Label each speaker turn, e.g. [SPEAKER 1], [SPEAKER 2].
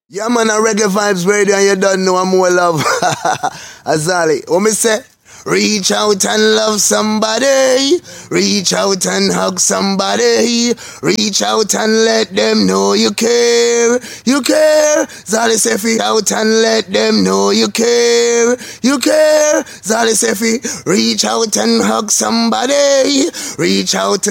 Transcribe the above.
[SPEAKER 1] Yeah, man, a reggae vibes radio, and you don't know I'm more love. Azali, what me say? Reach out and love somebody. Reach out and hug somebody. Reach out and let them know you care. You care. Zali Sefi, out and let them know you care. You care. Zali Sefi, reach out and hug somebody. Reach out